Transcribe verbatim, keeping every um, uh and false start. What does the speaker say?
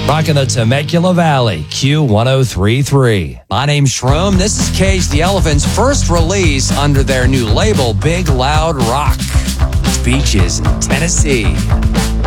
Rocking the Temecula Valley, Q ten thirty-three. My name's Shroom. This is Cage the Elephant's first release under their new label, Big Loud Rock. Beaches in Tennessee.